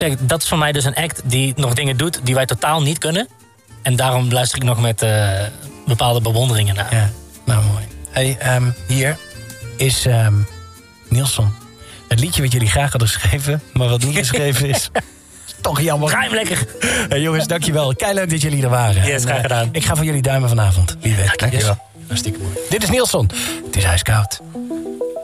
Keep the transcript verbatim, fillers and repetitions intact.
Kijk, dat is voor mij dus een act die nog dingen doet die wij totaal niet kunnen. En daarom luister ik nog met uh, bepaalde bewonderingen naar. Ja, nou mooi. Hey, um, hier is um, Nilsson. Het liedje wat jullie graag hadden geschreven, maar wat niet geschreven is. Toch jammer. Ga hem lekker. Hey, jongens, dankjewel. Kei leuk dat jullie er waren. Yes, graag gedaan. Ik ga voor jullie duimen vanavond. Wie weet. Dankjewel. Yes. Hartstikke mooi. Dit is Nilsson. Het is ijskoud.